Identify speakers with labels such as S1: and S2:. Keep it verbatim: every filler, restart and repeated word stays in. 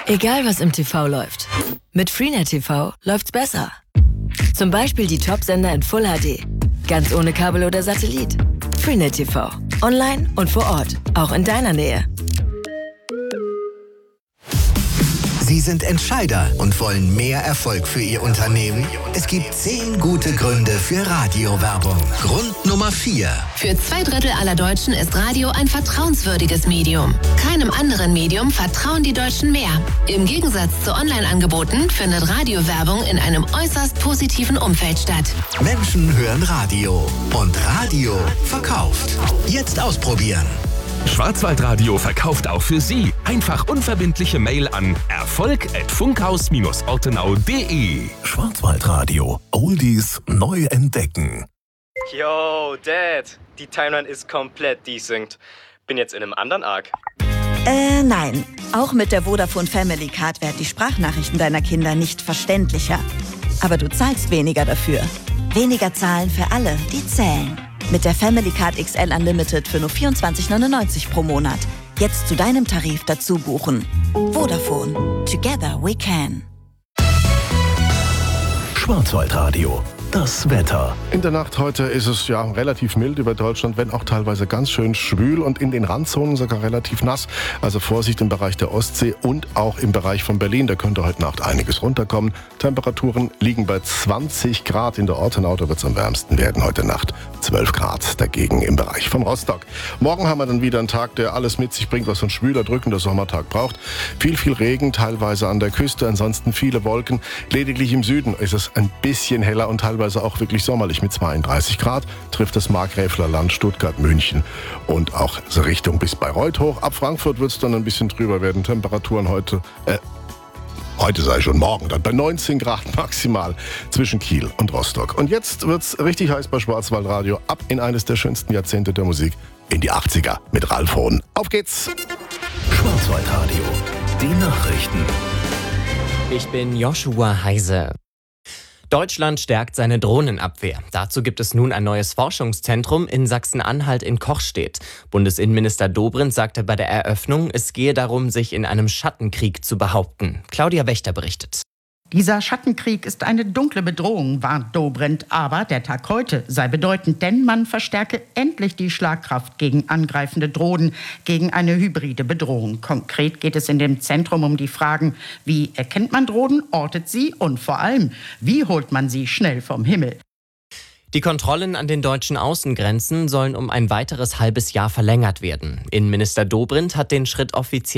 S1: Egal was im T V läuft, mit Freenet T V läuft's besser. Zum Beispiel die Top-Sender in Full H D, ganz ohne Kabel oder Satellit. Freenet T V, online und vor Ort, auch in deiner Nähe.
S2: Sie sind Entscheider und wollen mehr Erfolg für Ihr Unternehmen? Es gibt zehn gute Gründe für Radiowerbung. Grund Nummer vier.
S3: Für zwei Drittel aller Deutschen ist Radio ein vertrauenswürdiges Medium. Keinem anderen Medium vertrauen die Deutschen mehr. Im Gegensatz zu Online-Angeboten findet Radiowerbung in einem äußerst positiven Umfeld statt.
S2: Menschen hören Radio und Radio verkauft. Jetzt ausprobieren.
S4: Schwarzwaldradio verkauft auch für Sie. Einfach unverbindliche Mail an erfolg at funkhaus ortenau punkt de.
S5: Schwarzwaldradio. Oldies neu entdecken.
S6: Yo, Dad. Die Timeline ist komplett desynced. Bin jetzt in einem anderen Arc.
S7: Äh, nein. Auch mit der Vodafone Family Card werden die Sprachnachrichten deiner Kinder nicht verständlicher. Aber du zahlst weniger dafür. Weniger zahlen für alle, die zählen. Mit der Family Card X L Unlimited für nur vierundzwanzig neunundneunzig pro Monat. Jetzt zu deinem Tarif dazu buchen. Vodafone. Together we can.
S5: Schwarzwaldradio. Das Wetter.
S8: In der Nacht heute ist es ja relativ mild über Deutschland, wenn auch teilweise ganz schön schwül und in den Randzonen sogar relativ nass. Also Vorsicht im Bereich der Ostsee und auch im Bereich von Berlin. Da könnte heute Nacht einiges runterkommen. Temperaturen liegen bei zwanzig Grad in der Ortenau. Da wird es am wärmsten werden heute Nacht. zwölf Grad dagegen im Bereich von Rostock. Morgen haben wir dann wieder einen Tag, der alles mit sich bringt, was so ein schwüler, drückender Sommertag braucht. Viel, viel Regen, teilweise an der Küste, ansonsten viele Wolken. Lediglich im Süden ist es ein bisschen heller und teilweise auch wirklich sommerlich mit zweiunddreißig Grad. Trifft das Markgräfler Land, Stuttgart, München und auch so Richtung bis Bayreuth hoch. Ab Frankfurt wird es dann ein bisschen drüber werden. Temperaturen heute, äh, heute sei schon morgen, dann bei neunzehn Grad maximal zwischen Kiel und Rostock. Und jetzt wird's richtig heiß bei Schwarzwaldradio. Ab in eines der schönsten Jahrzehnte der Musik, in die achtziger mit Ralf Hohn. Auf geht's!
S5: Schwarzwaldradio. Die Nachrichten.
S9: Ich bin Joshua Heise. Deutschland stärkt seine Drohnenabwehr. Dazu gibt es nun ein neues Forschungszentrum in Sachsen-Anhalt in Kochstedt. Bundesinnenminister Dobrindt sagte bei der Eröffnung, es gehe darum, sich in einem Schattenkrieg zu behaupten. Claudia Wächter berichtet.
S10: Dieser Schattenkrieg ist eine dunkle Bedrohung, warnt Dobrindt. Aber der Tag heute sei bedeutend, denn man verstärke endlich die Schlagkraft gegen angreifende Drohnen, gegen eine hybride Bedrohung. Konkret geht es in dem Zentrum um die Fragen, wie erkennt man Drohnen, ortet sie und vor allem, wie holt man sie schnell vom Himmel.
S9: Die Kontrollen an den deutschen Außengrenzen sollen um ein weiteres halbes Jahr verlängert werden. Innenminister Dobrindt hat den Schritt offiziell